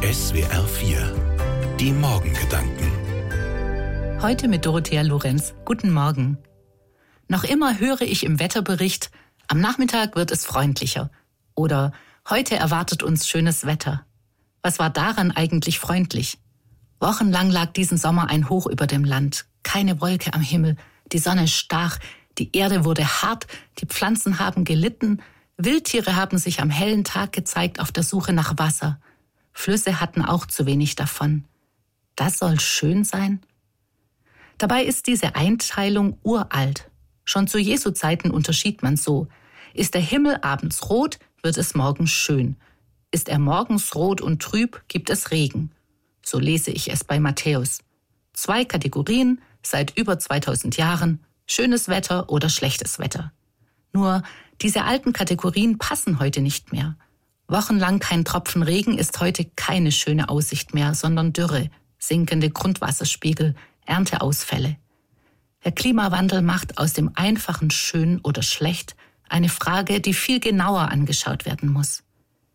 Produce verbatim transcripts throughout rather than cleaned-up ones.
S W R vier. Die Morgengedanken. Heute mit Dorothea Lorenz. Guten Morgen. Noch immer höre ich im Wetterbericht, am Nachmittag wird es freundlicher. Oder heute erwartet uns schönes Wetter. Was war daran eigentlich freundlich? Wochenlang lag diesen Sommer ein Hoch über dem Land. Keine Wolke am Himmel. Die Sonne stach. Die Erde wurde hart. Die Pflanzen haben gelitten. Wildtiere haben sich am hellen Tag gezeigt auf der Suche nach Wasser. Flüsse hatten auch zu wenig davon. Das soll schön sein? Dabei ist diese Einteilung uralt. Schon zu Jesu Zeiten unterschied man so. Ist der Himmel abends rot, wird es morgens schön. Ist er morgens rot und trüb, gibt es Regen. So lese ich es bei Matthäus. Zwei Kategorien, seit über zweitausend Jahren, schönes Wetter oder schlechtes Wetter. Nur, diese alten Kategorien passen heute nicht mehr. Wochenlang kein Tropfen Regen ist heute keine schöne Aussicht mehr, sondern Dürre, sinkende Grundwasserspiegel, Ernteausfälle. Der Klimawandel macht aus dem einfachen schön oder schlecht eine Frage, die viel genauer angeschaut werden muss.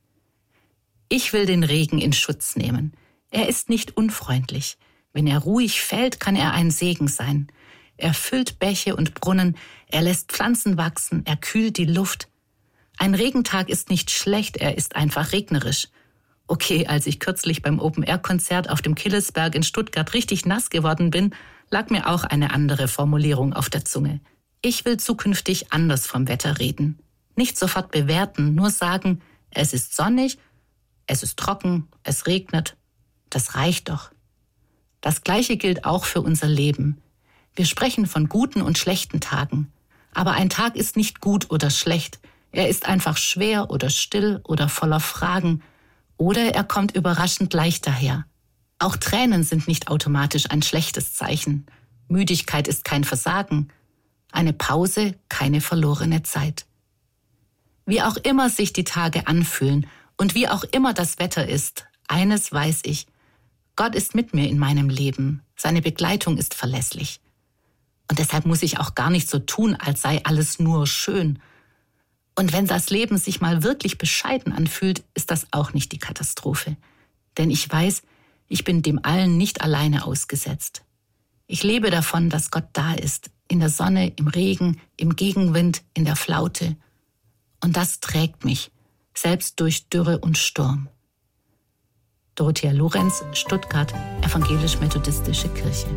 Ich will den Regen in Schutz nehmen. Er ist nicht unfreundlich. Wenn er ruhig fällt, kann er ein Segen sein. Er füllt Bäche und Brunnen, er lässt Pflanzen wachsen, er kühlt die Luft. Ein Regentag ist nicht schlecht, er ist einfach regnerisch. Okay, als ich kürzlich beim Open-Air-Konzert auf dem Killesberg in Stuttgart richtig nass geworden bin, lag mir auch eine andere Formulierung auf der Zunge. Ich will zukünftig anders vom Wetter reden. Nicht sofort bewerten, nur sagen, es ist sonnig, es ist trocken, es regnet. Das reicht doch. Das Gleiche gilt auch für unser Leben. Wir sprechen von guten und schlechten Tagen. Aber ein Tag ist nicht gut oder schlecht. Er ist einfach schwer oder still oder voller Fragen. Oder er kommt überraschend leicht daher. Auch Tränen sind nicht automatisch ein schlechtes Zeichen. Müdigkeit ist kein Versagen. Eine Pause, keine verlorene Zeit. Wie auch immer sich die Tage anfühlen und wie auch immer das Wetter ist, eines weiß ich. Gott ist mit mir in meinem Leben. Seine Begleitung ist verlässlich. Und deshalb muss ich auch gar nicht so tun, als sei alles nur schön. Und wenn das Leben sich mal wirklich bescheiden anfühlt, ist das auch nicht die Katastrophe. Denn ich weiß, ich bin dem allen nicht alleine ausgesetzt. Ich lebe davon, dass Gott da ist, in der Sonne, im Regen, im Gegenwind, in der Flaute. Und das trägt mich, selbst durch Dürre und Sturm. Dorothea Lorenz, Stuttgart, Evangelisch-Methodistische Kirche.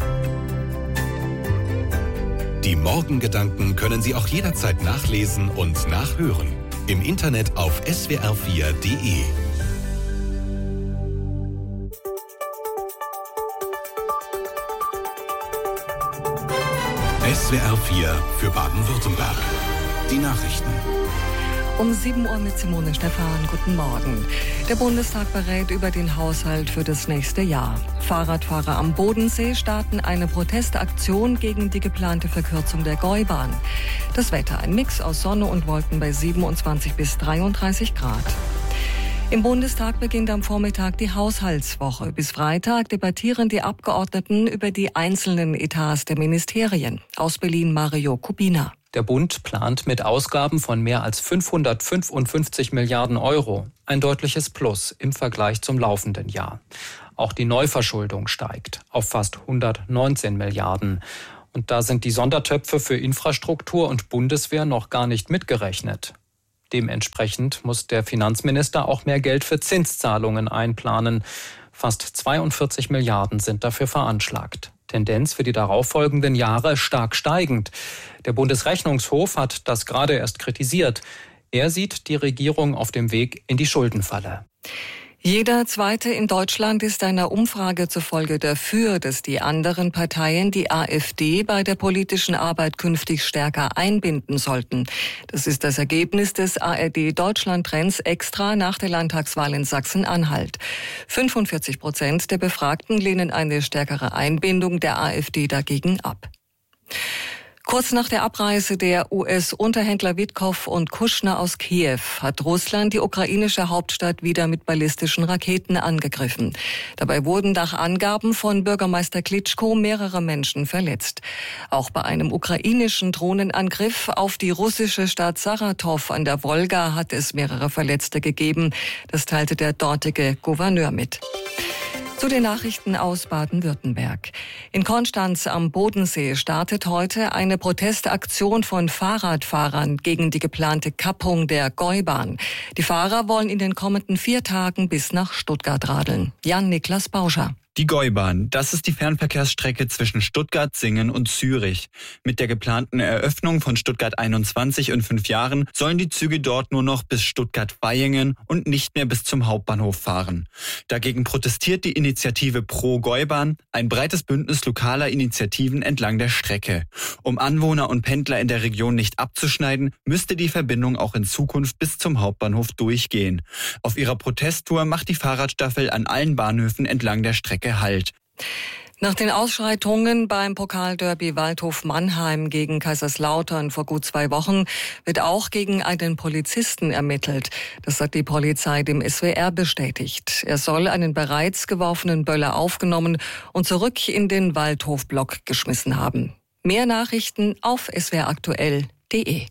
Die Morgengedanken können Sie auch jederzeit nachlesen und nachhören. Im Internet auf S W R vier Punkt de. S W R vier für Baden-Württemberg. Die Nachrichten. Um sieben Uhr mit Simone Stephan. Guten Morgen. Der Bundestag berät über den Haushalt für das nächste Jahr. Fahrradfahrer am Bodensee starten eine Protestaktion gegen die geplante Verkürzung der Gäubahn. Das Wetter, ein Mix aus Sonne und Wolken bei siebenundzwanzig bis dreiunddreißig Grad. Im Bundestag beginnt am Vormittag die Haushaltswoche. Bis Freitag debattieren die Abgeordneten über die einzelnen Etats der Ministerien. Aus Berlin Mario Kubina. Der Bund plant mit Ausgaben von mehr als fünfhundertfünfundfünfzig Milliarden Euro. Ein deutliches Plus im Vergleich zum laufenden Jahr. Auch die Neuverschuldung steigt auf fast hundertneunzehn Milliarden. Und da sind die Sondertöpfe für Infrastruktur und Bundeswehr noch gar nicht mitgerechnet. Dementsprechend muss der Finanzminister auch mehr Geld für Zinszahlungen einplanen. Fast zweiundvierzig Milliarden sind dafür veranschlagt. Tendenz für die darauffolgenden Jahre stark steigend. Der Bundesrechnungshof hat das gerade erst kritisiert. Er sieht die Regierung auf dem Weg in die Schuldenfalle. Jeder Zweite in Deutschland ist einer Umfrage zufolge dafür, dass die anderen Parteien die AfD bei der politischen Arbeit künftig stärker einbinden sollten. Das ist das Ergebnis des A R D-Deutschland-Trends extra nach der Landtagswahl in Sachsen-Anhalt. fünfundvierzig Prozent der Befragten lehnen eine stärkere Einbindung der AfD dagegen ab. Kurz nach der Abreise der U S-Unterhändler Witkow und Kushner aus Kiew hat Russland die ukrainische Hauptstadt wieder mit ballistischen Raketen angegriffen. Dabei wurden nach Angaben von Bürgermeister Klitschko mehrere Menschen verletzt. Auch bei einem ukrainischen Drohnenangriff auf die russische Stadt Saratow an der Wolga hat es mehrere Verletzte gegeben. Das teilte der dortige Gouverneur mit. Zu den Nachrichten aus Baden-Württemberg. In Konstanz am Bodensee startet heute eine Protestaktion von Fahrradfahrern gegen die geplante Kappung der Gäubahn. Die Fahrer wollen in den kommenden vier Tagen bis nach Stuttgart radeln. Jan-Niklas Bauscher. Die Gäubahn, das ist die Fernverkehrsstrecke zwischen Stuttgart, Singen und Zürich. Mit der geplanten Eröffnung von Stuttgart einundzwanzig in fünf Jahren sollen die Züge dort nur noch bis Stuttgart-Vaihingen und nicht mehr bis zum Hauptbahnhof fahren. Dagegen protestiert die Initiative Pro Gäubahn, ein breites Bündnis lokaler Initiativen entlang der Strecke. Um Anwohner und Pendler in der Region nicht abzuschneiden, müsste die Verbindung auch in Zukunft bis zum Hauptbahnhof durchgehen. Auf ihrer Protesttour macht die Fahrradstaffel an allen Bahnhöfen entlang der Strecke Halt. Nach den Ausschreitungen beim Pokalderby Waldhof Mannheim gegen Kaiserslautern vor gut zwei Wochen wird auch gegen einen Polizisten ermittelt. Das hat die Polizei dem S W R bestätigt. Er soll einen bereits geworfenen Böller aufgenommen und zurück in den Waldhofblock geschmissen haben. Mehr Nachrichten auf s w r aktuell punkt d e.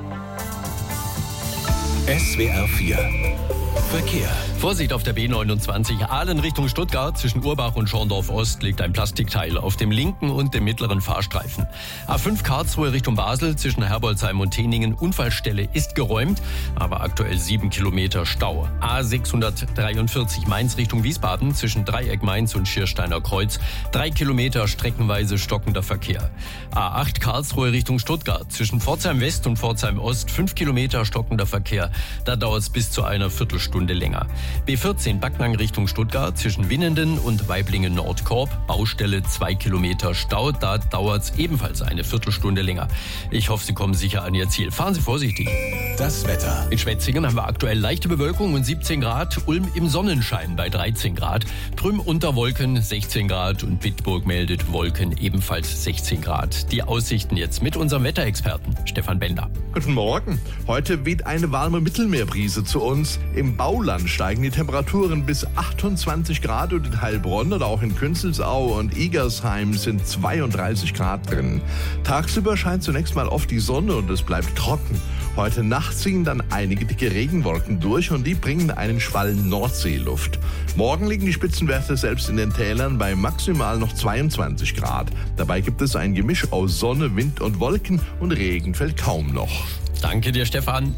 S W R vier Verkehr. Vorsicht auf der B neunundzwanzig Aalen Richtung Stuttgart. Zwischen Urbach und Schorndorf Ost liegt ein Plastikteil auf dem linken und dem mittleren Fahrstreifen. A fünf Karlsruhe Richtung Basel zwischen Herbolzheim und Teningen. Unfallstelle ist geräumt, aber aktuell sieben Kilometer Stau. A sechshundertdreiundvierzig Mainz Richtung Wiesbaden zwischen Dreieck Mainz und Schiersteiner Kreuz. Drei Kilometer streckenweise stockender Verkehr. A acht Karlsruhe Richtung Stuttgart zwischen Pforzheim West und Pforzheim Ost. Fünf Kilometer stockender Verkehr. Da dauert es bis zu einer Viertelstunde länger. B vierzehn Backnang Richtung Stuttgart zwischen Winnenden und Waiblingen Nordkorb. Baustelle zwei Kilometer Stau. Da dauert es ebenfalls eine Viertelstunde länger. Ich hoffe, Sie kommen sicher an Ihr Ziel. Fahren Sie vorsichtig. Das Wetter. In Schwetzingen haben wir aktuell leichte Bewölkung und siebzehn Grad. Ulm im Sonnenschein bei dreizehn Grad. Prüm unter Wolken sechzehn Grad und Bitburg meldet Wolken ebenfalls sechzehn Grad. Die Aussichten jetzt mit unserem Wetterexperten Stefan Bender. Guten Morgen. Heute weht eine warme Mittelmeerbrise zu uns. Im Bauland steigen die Temperaturen bis achtundzwanzig Grad und in Heilbronn oder auch in Künzelsau und Igersheim sind zweiunddreißig Grad drin. Tagsüber scheint zunächst mal oft die Sonne und es bleibt trocken. Heute Nacht ziehen dann einige dicke Regenwolken durch und die bringen einen Schwall Nordseeluft. Morgen liegen die Spitzenwerte selbst in den Tälern bei maximal noch zweiundzwanzig Grad. Dabei gibt es ein Gemisch aus Sonne, Wind und Wolken und Regen fällt kaum noch. Danke dir, Stefan.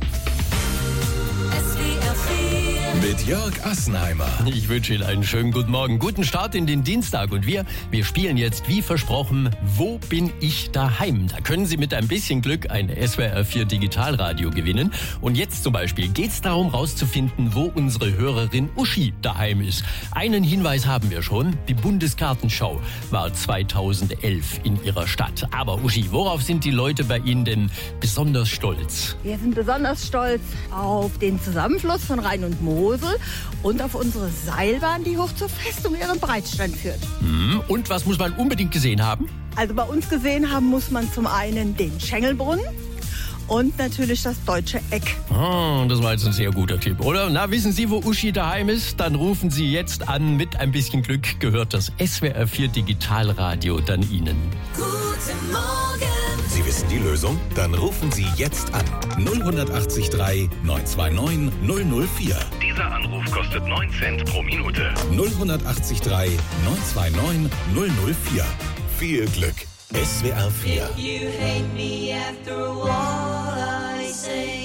Mit Jörg Assenheimer. Ich wünsche Ihnen einen schönen guten Morgen, guten Start in den Dienstag. Und wir, wir spielen jetzt wie versprochen, Wo bin ich daheim? Da können Sie mit ein bisschen Glück ein S W R vier Digitalradio gewinnen. Und jetzt zum Beispiel geht es darum, rauszufinden, wo unsere Hörerin Uschi daheim ist. Einen Hinweis haben wir schon. Die Bundesgartenschau war zweitausendelf in ihrer Stadt. Aber Uschi, worauf sind die Leute bei Ihnen denn besonders stolz? Wir sind besonders stolz auf den Zusammenfluss von Rhein und Mosel und auf unsere Seilbahn, die hoch zur Festung Ehrenbreitstein führt. Hm, und was muss man unbedingt gesehen haben? Also bei uns gesehen haben muss man zum einen den Schengelbrunnen und natürlich das Deutsche Eck. Oh, das war jetzt ein sehr guter Tipp, oder? Na, wissen Sie, wo Uschi daheim ist? Dann rufen Sie jetzt an. Mit ein bisschen Glück gehört das S W R vier Digitalradio dann Ihnen. Guten Morgen. Sie wissen die Lösung? Dann rufen Sie jetzt an. null acht drei neun zwei neun null null vier. Dieser Anruf kostet neun Cent pro Minute. null acht drei neun zwei neun null null vier. Viel Glück. S W R vier. If you hate me after all I say.